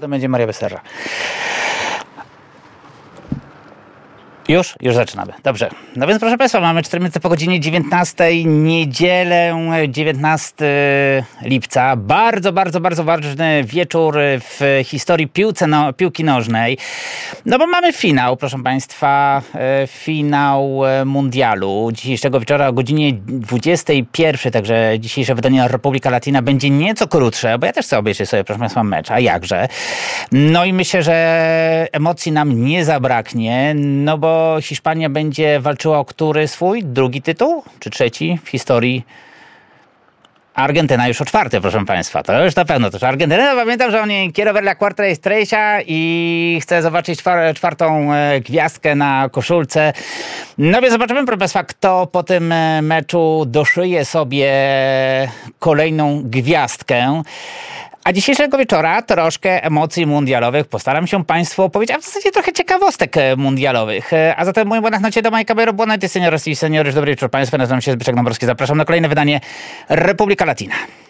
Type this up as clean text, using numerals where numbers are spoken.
potem będzie Maria Becerra. Już zaczynamy. Dobrze. No więc proszę Państwa, mamy 4 minuty po godzinie 19, niedzielę 19 lipca. Bardzo ważny wieczór w historii piłki nożnej. No bo mamy finał, proszę Państwa, finał mundialu. Dzisiejszego wieczora o godzinie 21, także dzisiejsze wydanie Republika Latina będzie nieco krótsze, bo ja też chcę obejrzeć sobie, proszę Państwa, mecz, a jakże. No i myślę, że emocji nam nie zabraknie, no bo Hiszpania będzie walczyła o który swój? Drugi tytuł? Czy trzeci w historii? Argentyna już o 4, proszę Państwa. To już na pewno. To Argentyna, pamiętam, że oni quiero ver la cuarta estrella i chcę zobaczyć czwartą gwiazdkę na koszulce. No więc zobaczymy, proszę Państwa, kto po tym meczu doszyje sobie kolejną gwiazdkę. A dzisiejszego wieczora troszkę emocji mundialowych postaram się Państwu opowiedzieć, a w zasadzie trochę ciekawostek mundialowych. A zatem mój błędach nocie do Majka Bero, buonanotte, senioras i seniory, dobry wieczór Państwu, nazywam się Zbyszek Dąbrowski, zapraszam na kolejne wydanie Republika Latina.